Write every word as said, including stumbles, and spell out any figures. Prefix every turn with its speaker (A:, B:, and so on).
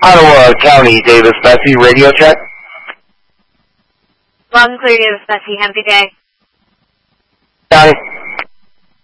A: Ottawa County, Davis Bessie, radio check.
B: Loud and clear, Davis Bessie. Have a good day.
A: County.